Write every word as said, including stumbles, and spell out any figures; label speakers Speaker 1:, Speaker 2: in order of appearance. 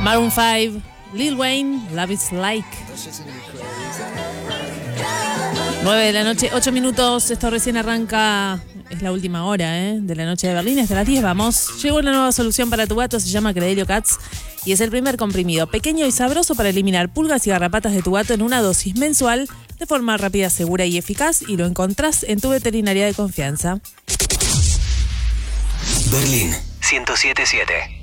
Speaker 1: Maroon five, Lil Wayne, Love is Like. nueve de la noche, ocho minutos. Esto recién arranca. Es la última hora ¿eh? de la noche de Berlín. Hasta las diez vamos. Llegó una nueva solución para tu gato. Se llama Credelio Cats. Y es el primer comprimido pequeño y sabroso para eliminar pulgas y garrapatas de tu gato en una dosis mensual de forma rápida, segura y eficaz. Y lo encontrás en tu veterinaria de confianza.
Speaker 2: Berlín ciento siete punto siete.